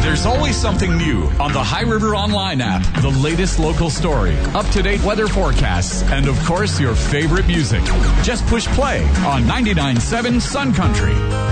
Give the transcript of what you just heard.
There's always something new on the High River Online app. The latest local story, up-to-date weather forecasts, and of course, your favorite music. Just push play on 99.7 Sun Country.